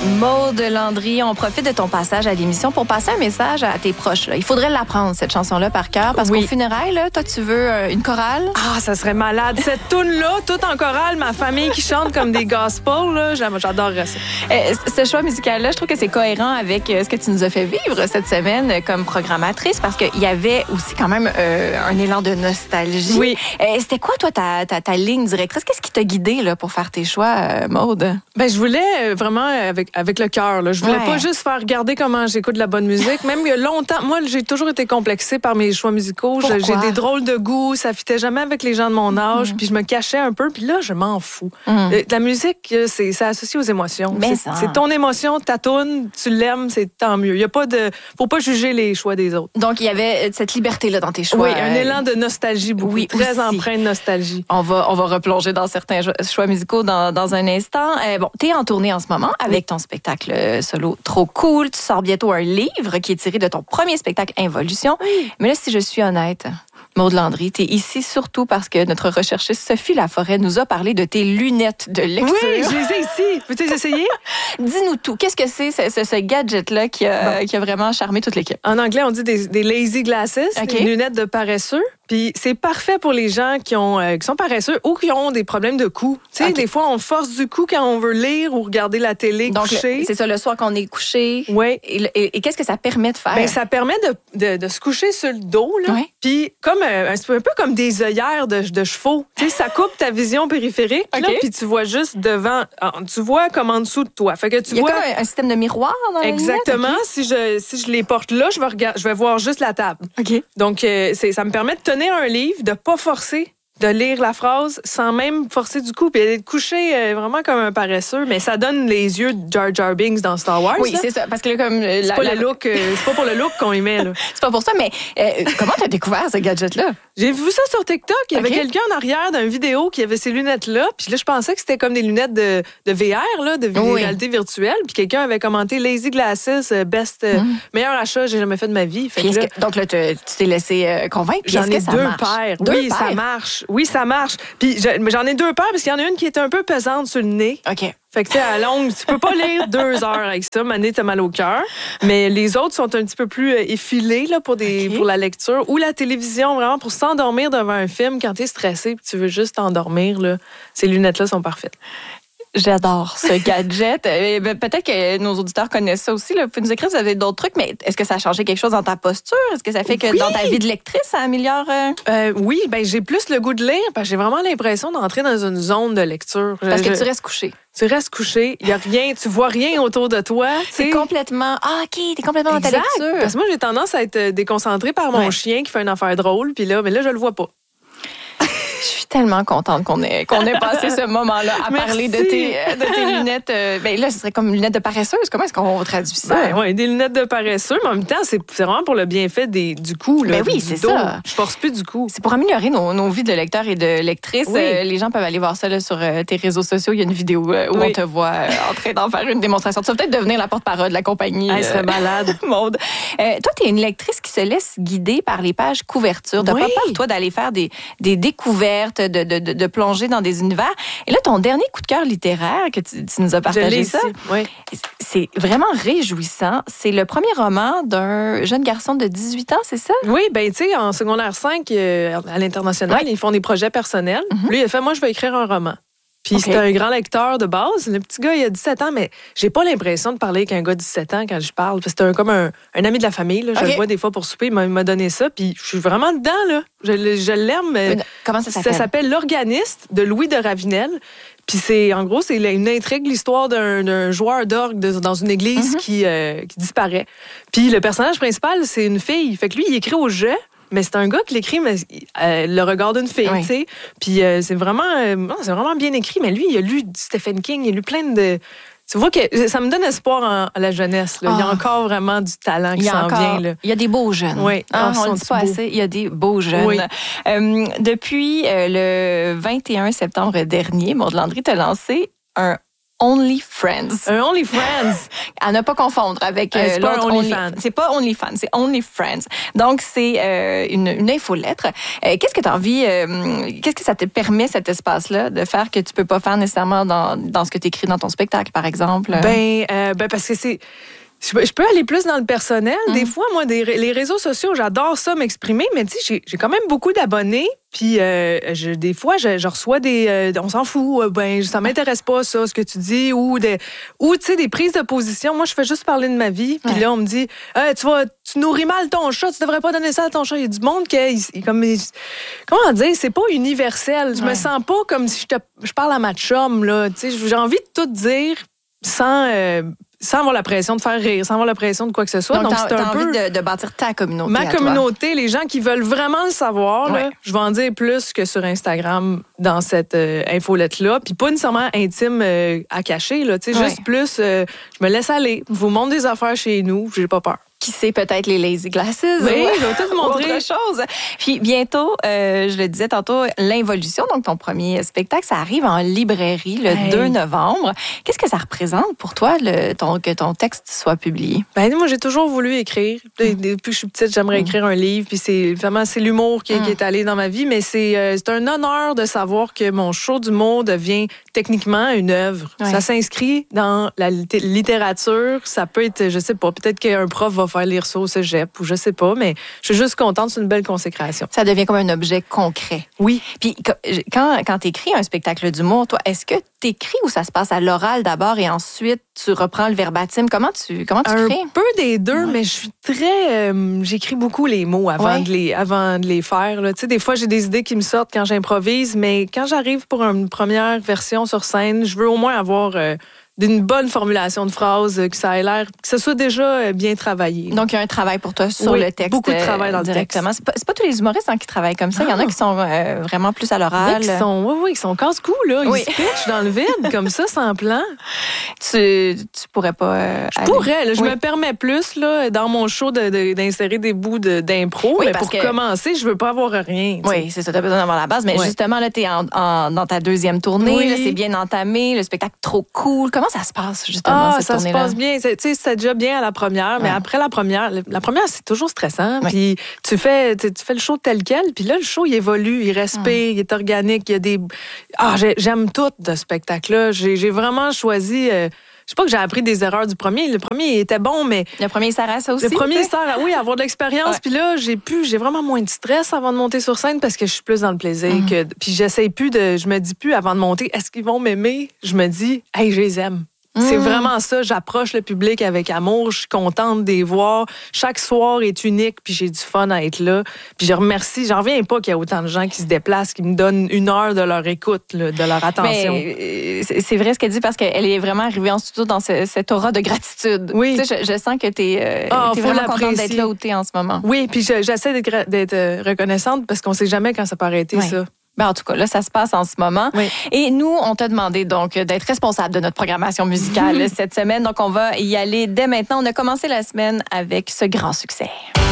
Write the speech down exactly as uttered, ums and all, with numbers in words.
Maude Landry, on profite de ton passage à l'émission pour passer un message à tes proches. Là. Il faudrait l'apprendre, cette chanson-là, par cœur, parce oui. qu'au funérail, là, toi, tu veux euh, une chorale? Ah, ça serait malade. Cette toune-là, tout en chorale, ma famille qui chante comme des gospels, là, j'adorerais ça. Euh, ce choix musical-là, je trouve que c'est cohérent avec euh, ce que tu nous as fait vivre cette semaine euh, comme programmatrice, parce qu'il y avait aussi quand même euh, un élan de nostalgie. Oui. Euh, c'était quoi, toi, ta, ta, ta ligne directrice? Qu'est-ce qui t'a guidée là, pour faire tes choix, euh, Maude? Ben, je voulais vraiment avec, avec le cœur. Là. Je voulais ouais. pas juste faire regarder comment j'écoute de la bonne musique. Même il y a longtemps, moi, j'ai toujours été complexée par mes choix musicaux. Pourquoi? J'ai des drôles de goût, ça fitait jamais avec les gens de mon âge, mmh. puis je me cachais un peu, puis là, je m'en fous. Mmh. La musique, c'est, c'est associé aux émotions. C'est, c'est ton émotion, ta toune, tu l'aimes, c'est tant mieux. Il y a pas de, faut pas juger les choix des autres. Donc, il y avait cette liberté-là dans tes choix. Oui, un élan de nostalgie, beaucoup, oui, très aussi. Empreint de nostalgie. On va, on va replonger dans certains choix musicaux dans, dans un instant. Euh, bon, t'es en tournée en ce moment avec oui. ton spectacle solo Trop Cool. Tu sors bientôt un livre qui est tiré de ton premier spectacle Involution. Oui. Mais là, si je suis honnête, Maude Landry, t'es ici surtout parce que notre recherchiste Sophie Laforêt nous a parlé de tes lunettes de lecture. Oui, je les ai ici. Peux-tu les essayer? Dis-nous tout. Qu'est-ce que c'est, ce, ce, ce gadget-là qui a, bon. qui a vraiment charmé toute l'équipe? En anglais, on dit des, des lazy glasses, okay. des lunettes de paresseux. Puis c'est parfait pour les gens qui, ont, euh, qui sont paresseux ou qui ont des problèmes de cou. Tu sais, okay. des fois, on force du cou quand on veut lire ou regarder la télé Donc, couché. Le, c'est ça, le soir qu'on est couché. Oui. Et, et, et qu'est-ce que ça permet de faire? Bien, ça permet de, de, de se coucher sur le dos, là. Oui. Puis comme euh, un, un peu comme des œillères de, de chevaux. Tu sais, ça coupe ta vision périphérique, okay. là, puis tu vois juste devant. Tu vois comme en dessous de toi. Fait que tu Il y vois a comme un, un système de miroir dans la exactement. Okay. Si je si je les porte là, je vais regarder, je vais voir juste la table. Okay. Donc euh, c'est, ça me permet de tenir un livre, de pas forcer, de lire la phrase sans même forcer du coup, puis d'être couché euh, vraiment comme un paresseux, mais ça donne les yeux de Jar Jar Binks dans Star Wars. Oui, là. c'est ça, parce que là, comme euh, c'est la, pas la... le look, euh, c'est pas pour le look qu'on y met là. C'est pas pour ça, mais euh, comment t'as découvert ce gadget-là? J'ai vu ça sur TikTok. Il y avait okay. quelqu'un en arrière d'une vidéo qui avait ces lunettes-là. Puis là, je pensais que c'était comme des lunettes de, de V R, là, de oui. réalité virtuelle. Puis quelqu'un avait commenté Lazy Glasses, best, mm. meilleur achat que j'ai jamais fait de ma vie. Fait que là, que, donc là, tu t'es laissé euh, convaincre. Puis j'en est-ce ai que ça deux marche? paires. Deux oui, paires? ça marche. Oui, ça marche. Puis j'en ai deux paires parce qu'il y en a une qui est un peu pesante sur le nez. OK. Fait que, tu sais, à longue, tu peux pas lire deux heures avec ça. Mané, t'as mal au cœur. Mais les autres sont un petit peu plus effilés, là, pour, des, okay. pour la lecture. Ou la télévision, vraiment, pour s'endormir devant un film quand t'es stressé et tu veux juste t'endormir, là. Ces lunettes-là sont parfaites. J'adore ce gadget. Peut-être que nos auditeurs connaissent ça aussi. Là. Vous pouvez nous écrire si vous avez d'autres trucs, mais est-ce que ça a changé quelque chose dans ta posture? Est-ce que ça fait que oui. dans ta vie de lectrice, ça améliore? Euh... Euh, oui, ben j'ai plus le goût de lire parce que j'ai vraiment l'impression d'entrer dans une zone de lecture. Parce je, que tu restes couché. Tu restes couché, il y a rien, tu vois rien autour de toi. C'est complètement... Ah, OK, t'es complètement exact. Dans ta lecture. Parce que moi, j'ai tendance à être déconcentrée par mon ouais. chien qui fait une affaire drôle, puis là, mais là, je le vois pas. Je suis tellement contente qu'on ait, qu'on ait passé ce moment-là à Merci. parler de tes, de tes lunettes. Euh, ben là, ce serait comme lunettes de paresseuse. Comment est-ce qu'on traduit ça? Ben, oui, des lunettes de paresseux, mais en même temps, c'est, c'est vraiment pour le bienfait des, du cou. Là, ben oui, du c'est dos. ça. Je force plus du cou. C'est pour améliorer nos, nos vies de lecteurs et de lectrices. Oui. Euh, les gens peuvent aller voir ça là, sur euh, tes réseaux sociaux. Il y a une vidéo euh, où oui. on te voit euh, en train d'en faire une démonstration. Tu vas peut-être devenir la porte-parole de la compagnie. Elle serait malade. Maude. Euh, toi, tu es une lectrice qui se laisse guider par les pages couvertures. De oui. pas peur, toi, d'aller faire des, des découvertes, de, de, de, de plonger dans des univers. Et là, ton dernier coup de cœur littéraire que tu, tu nous as partagé ça, oui. c'est vraiment réjouissant. C'est le premier roman d'un jeune garçon de dix-huit ans, c'est ça? Oui, bien, tu sais, en secondaire cinq, euh, à l'international, oui. ils font des projets personnels. Mm-hmm. Lui, il a fait, moi, je vais écrire un roman. Puis okay. c'est un grand lecteur de base. Le petit gars, il a dix-sept ans, mais j'ai pas l'impression de parler avec un gars de dix-sept ans quand je parle. C'est un, comme un, un ami de la famille. Là. Je okay. le vois des fois pour souper. Il m'a, il m'a donné ça. Puis je suis vraiment dedans. Là. Je, je l'aime. Mais comment ça s'appelle? Ça s'appelle L'Organiste de Louis de Ravenel. Puis c'est, en gros, c'est une intrigue, l'histoire d'un, d'un joueur d'orgue de, dans une église mm-hmm. qui, euh, qui disparaît. Puis le personnage principal, c'est une fille. Fait que lui, il écrit au jeu. Mais c'est un gars qui l'écrit, mais euh, le regard d'une fille, oui. tu sais. Puis euh, c'est vraiment, euh, non, c'est vraiment bien écrit. Mais lui, il a lu Stephen King, il a lu plein de... Tu vois que ça me donne espoir en, à la jeunesse. Là. Oh. Il y a encore vraiment du talent qui s'en encore, vient. Là. Il y a des beaux jeunes. Oui. Hein, on ne le dit pas assez. Il y a des beaux jeunes. Oui. Euh, depuis euh, le vingt et un septembre dernier, Maude Landry t'a lancé un Only Friends. Un Only Friends. À ne pas confondre avec euh, c'est l'autre pas un OnlyFans. C'est pas OnlyFans, c'est Only Friends. Donc, c'est euh, une, une infolettre. Euh, qu'est-ce que tu as envie, euh, qu'est-ce que ça te permet, cet espace-là, de faire que tu peux pas faire nécessairement dans, dans ce que tu écris dans ton spectacle, par exemple? Ben, euh, ben parce que c'est... Je peux aller plus dans le personnel. Mm. Des fois, moi, des, les réseaux sociaux, j'adore ça, m'exprimer, mais tu sais, j'ai, j'ai quand même beaucoup d'abonnés. Puis, euh, je, des fois, je, je reçois des... Euh, on s'en fout, ben, ça m'intéresse pas, ça, ce que tu dis, ou, des, ou tu sais, des prises de position. Moi, je fais juste parler de ma vie. Puis ouais. là, on me dit, hey, tu vas, tu nourris mal ton chat, tu devrais pas donner ça à ton chat. Il y a du monde qui... Il, il, comme, il, comment dire? C'est pas universel. Je ouais. me sens pas comme si je, te, je parle à ma chum, là. Tu sais, j'ai envie de tout dire sans... Euh, sans avoir la pression de faire rire, sans avoir la pression de quoi que ce soit. Donc, Donc t'as, c'est un t'as peu... envie de, de bâtir ta communauté. Ma communauté, les gens qui veulent vraiment le savoir, ouais. là, je vais en dire plus que sur Instagram dans cette euh, infolette-là. Puis pas nécessairement intime euh, à cacher, là, ouais. juste plus, euh, je me laisse aller. Je vous montre des affaires chez nous, j'ai pas peur. Qui sait, peut-être les lazy glasses. Oui, je vais tout vous montrer. Autre chose. Puis bientôt, euh, je le disais tantôt, l'Involution, donc ton premier spectacle, ça arrive en librairie le hey. deux novembre. Qu'est-ce que ça représente pour toi, le, ton, que ton texte soit publié? Ben, moi, j'ai toujours voulu écrire. Mm. Depuis que je suis petite, j'aimerais mm. écrire un livre. Puis c'est vraiment c'est l'humour qui, mm. qui est allé dans ma vie. Mais c'est, euh, c'est un honneur de savoir que mon show d'humour devient techniquement une œuvre. Ouais. Ça s'inscrit dans la littérature. Ça peut être, je sais pas, peut-être qu'un prof va faire lire ça au cégep ou je sais pas, mais je suis juste contente, c'est une belle consécration. Ça devient comme un objet concret. Oui. Puis quand, quand tu écris un spectacle d'humour, toi, est-ce que tu écris ou ça se passe à l'oral d'abord et ensuite tu reprends le verbatim? Comment tu, comment tu un crées? Un peu des deux, ouais. mais je suis très... Euh, j'écris beaucoup les mots avant, ouais. de, les, avant de les faire. Tu sais, des fois, j'ai des idées qui me sortent quand j'improvise, mais quand j'arrive pour une première version sur scène, je veux au moins avoir... Euh, d'une bonne formulation de phrase, que ça ait l'air, que ce soit déjà bien travaillé. Donc, il y a un travail pour toi sur oui, le texte. Beaucoup de travail dans directement. le texte. C'est pas, c'est pas tous les humoristes hein, qui travaillent comme ça. Il y en a qui sont euh, vraiment plus à l'oral. Qui sont, oui, oui, qui sont casse-cou, là. Ils oui. se pitchent dans le vide, comme ça, sans plan. Tu, tu pourrais pas... Euh, je pourrais. Là, je oui. me permets plus, là, dans mon show, de, de, d'insérer des bouts de, d'impro. Oui, mais pour que... commencer, je veux pas avoir rien. T'sais. Oui, c'est ça. Tu as besoin d'avoir la base. Mais oui. justement, là, tu es en, en, dans ta deuxième tournée. Oui. Là, c'est bien entamé. Le spectacle trop cool. Comment ça se passe, justement? Ah, cette ça se tournée-là. passe bien. Tu sais, c'était déjà bien à la première, mais ouais. après la première, la première, c'est toujours stressant. Ouais. Puis tu fais, tu fais le show tel quel, puis là, le show, il évolue, il respire, ouais. il est organique, il y a des... Ah, j'aime tout de ce spectacle-là. J'ai, j'ai vraiment choisi... Euh... Je sais pas que j'ai appris des erreurs du premier. Le premier il était bon, mais... Le premier sert à ça aussi. Le premier sert à, oui, avoir de l'expérience. Ouais. Puis là, j'ai pu, j'ai vraiment moins de stress avant de monter sur scène parce que je suis plus dans le plaisir. Mm. Que, puis j'essaie plus de... Je me dis plus avant de monter, est-ce qu'ils vont m'aimer? Je me dis, hey, je les aime. Mmh. C'est vraiment ça. J'approche le public avec amour. Je suis contente de les voir. Chaque soir est unique, puis j'ai du fun à être là. Puis je remercie. J'en reviens pas qu'il y a autant de gens qui se déplacent, qui me donnent une heure de leur écoute, là, de leur attention. Mais, c'est vrai ce qu'elle dit parce qu'elle est vraiment arrivée en studio dans ce, cette aura de gratitude. Oui. Tu sais, je, je sens que t'es, euh, oh, t'es vraiment contente d'être là où t'es en ce moment. Oui, puis je, j'essaie d'être, d'être reconnaissante parce qu'on sait jamais quand ça peut arrêter, oui. ça. Ben, en tout cas, là, ça se passe en ce moment. Oui. Et nous, on t'a demandé donc d'être responsable de notre programmation musicale cette semaine. Donc, on va y aller dès maintenant. On a commencé la semaine avec ce grand succès.